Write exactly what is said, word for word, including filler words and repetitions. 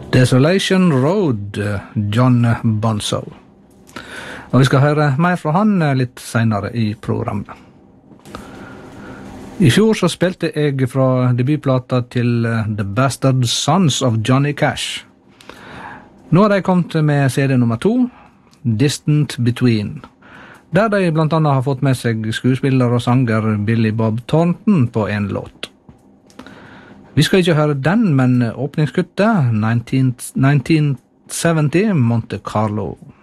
Desolation Road, John Bonzo. Og vi skal høre mer fra han litt senere i programmet. I fjor så spilte jeg fra debutplata til The Bastard Sons of Johnny Cash. Nå har de kommet med C D nummer to, Distant Between, der de blant annet har fått med seg skuespiller og sanger Billy Bob Thornton på en låt. Vi skal ikke høre den, men åpningskuttet nineteen seventy Monte Carlo.